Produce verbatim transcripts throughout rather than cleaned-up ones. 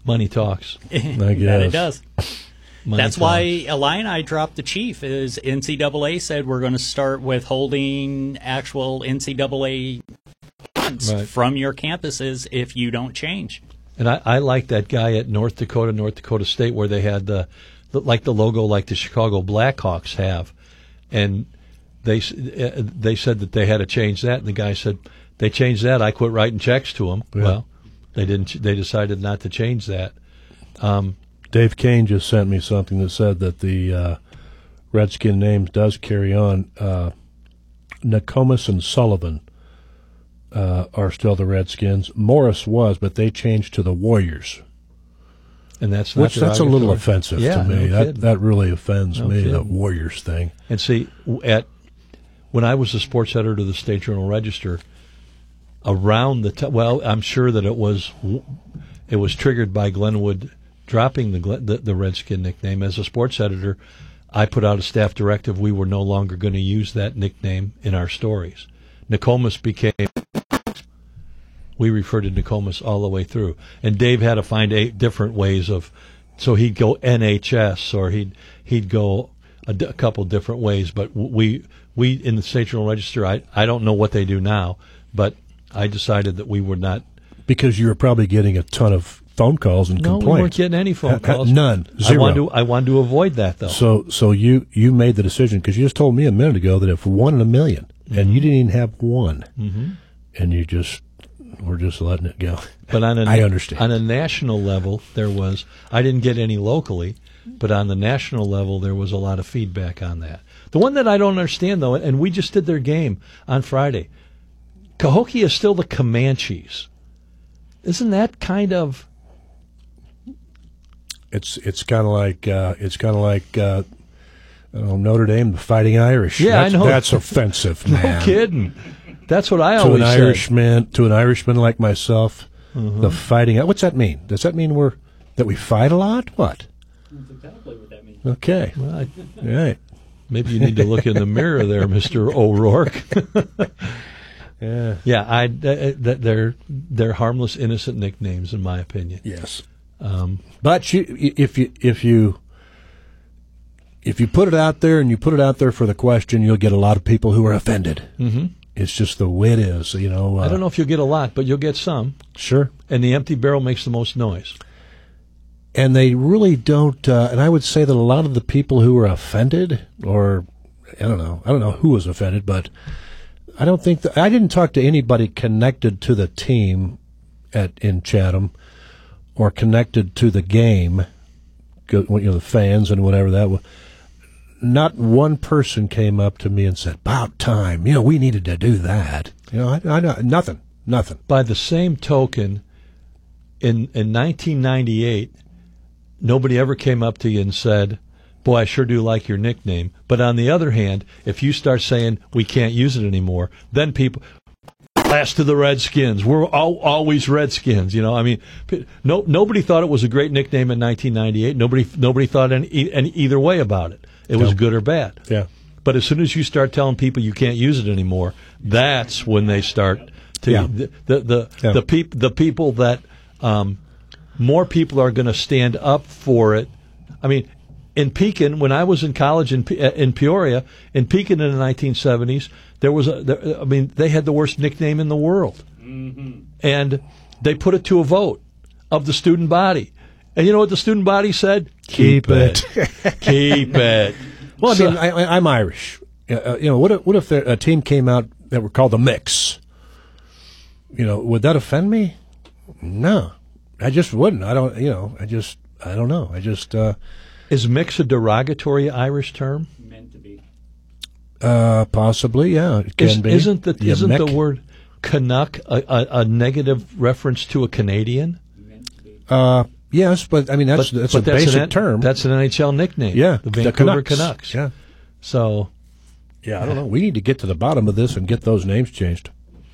Money talks. I guess. That it does. Money That's talks. why Illini dropped the chief. Is N C double A said we're going to start withholding actual N C double A funds Right. from your campuses if you don't change. And I, I like that guy at North Dakota, North Dakota State, where they had the, the like the logo like the Chicago Blackhawks have, and they uh, they said that they had to change that, and the guy said they changed that. I quit writing checks to them. Yeah. Well, they didn't. They decided not to change that. Um, Dave Kane just sent me something that said that the uh, Redskin names does carry on. Uh, Nokomis and Sullivan uh, are still the Redskins. Morris was, but they changed to the Warriors. and that's not Which that's a little derogatory. offensive Yeah, to me. no that kidding. that really offends No me, the kidding. Warriors thing. And see, w- at when I was the sports editor of the State Journal Register, around the t- well, I'm sure that it was it was triggered by Glenwood dropping the, Glen, the the Redskin nickname. As a sports editor, I put out a staff directive. We were no longer going to use that nickname in our stories. Nokomis became. We referred to Nokomis all the way through, and Dave had to find eight different ways of. So he'd go N H S, or he'd he'd go a, d- a couple different ways. But we we in the State Journal Register, I I don't know what they do now, but I decided that we were not. Because you were probably getting a ton of phone calls and No, we complaints. weren't getting any phone Ha- ha- calls. none. I Zero. wanted to I wanted to avoid that though. So, so you you made the decision because you just told me a minute ago that if one in a 1000000 and you didn't even have one, mm-hmm. and you just were just letting it go. But on a, I understand. On a national level, there was. I didn't get any locally, but on the national level, there was a lot of feedback on that. The one that I don't understand, though, and we just did their game on Friday. Cahokia is still the Comanches. Isn't that kind of? It's it's kind of like uh, it's kind of like uh, I don't know, Notre Dame, the Fighting Irish. Yeah, that's, I know. That's offensive, man. No kidding. That's what I To always an said. Irishman, to an Irishman like myself, Mhm. the Fighting. What's that mean? Does that mean we're that we fight a lot? What? That's exactly what that means. Okay, Well, I, all right. maybe you need to look in the mirror there, Mister O'Rourke. Yeah. Yeah, I. Uh, that they're they're harmless, innocent nicknames, in my opinion. Yes. Um, But you, if you if you if you put it out there and you put it out there for the question, you'll get a lot of people who are offended. mm-hmm. It's just the way it is, you know. Uh, I don't know if you'll get a lot, but you'll get some. Sure. And the empty barrel makes the most noise. And they really don't. Uh, and I would say that a lot of the people who are offended, or I don't know, I don't know who was offended, but I don't think that, I didn't talk to anybody connected to the team at in Chatham or connected to the game, you know, the fans and whatever that was. Not one person came up to me and said, "About time, you know, we needed to do that." You know, I, I nothing, nothing. By the same token, in in nineteen ninety-eight, nobody ever came up to you and said, "Boy, I sure do like your nickname." But on the other hand, if you start saying we can't use it anymore, then people. Last to the Redskins. We're all, always Redskins. You know, I mean, p- no, nobody thought it was a great nickname in nineteen ninety-eight. Nobody, nobody thought any, any either way about it. It was No. good or bad. Yeah. But as soon as you start telling people you can't use it anymore, that's when they start to Yeah. the the the, Yeah. the peop, the people that um, more people are going to stand up for it. I mean, in Pekin, when I was in college in Pe- in Peoria, in Pekin in the nineteen seventies, there was a. There, I mean, they had the worst nickname in the world, Mm-hmm. and they put it to a vote of the student body. And you know what the student body said? Keep it. Keep it. Well, I So- mean, I, I, I'm Irish. Uh, uh, you know, what if, what if there, a team came out that were called the Mix? You know, would that offend me? No, I just wouldn't. I don't. You know, I just. I don't know. I just. Uh, Is mix a derogatory Irish term? Meant to be. uh, possibly, yeah. It can Is, be. Isn't the You isn't Mick. the word Canuck a, a, a negative reference to a Canadian? Meant to be. Uh, yes, but I mean that's that's a basic an, N- term. That's an N H L nickname. yeah, the Vancouver Canucks. Canucks. Yeah, So yeah. I don't know. We need to get to the bottom of this and get those names changed.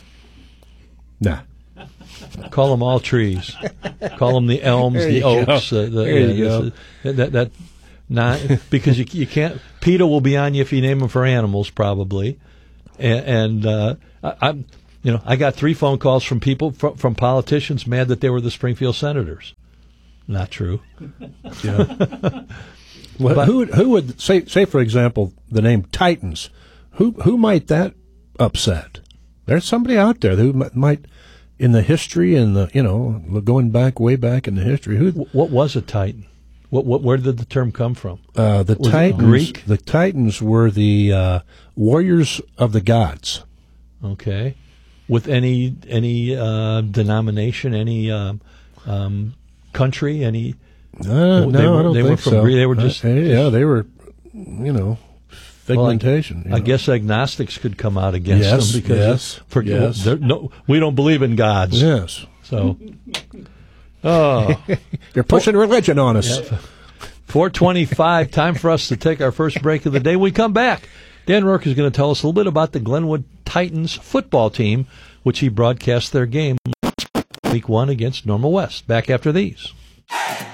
Nah. call them all trees. Call them the elms, There the you go. oaks. Uh, the, There yeah, you go. this is- That that not because you you can't. PETA will be on you if you name them for animals, probably. And, and uh, I, I'm, you know, I got three phone calls from people from, from politicians mad that they were the Springfield Senators. Not true. Yeah. Well, who who would say say for example the name Titans? Who who might that upset? There's somebody out there who m- might, in the history and the you know going back way back in the history. Who What was a Titan? What, what where did the term come from? uh, the Was it Titans? Greek? The Titans were the uh, warriors of the gods. Okay, with any any uh, denomination, any um, um, country, any. Uh, They no, were- I don't they were think from so. Greece. They were just- Uh, yeah, they were, you know, figmentation. Well, I, you I know. guess agnostics could come out against Yes, them because yes, for, yes. they're- no, we don't believe in gods. Yes, So, oh, you're pushing religion on us. four twenty-five. Time for us to take our first break of the day. When we come back, Dan Rourke is going to tell us a little bit about the Glenwood Titans football team, which he broadcast their game week one against Normal West. Back after these.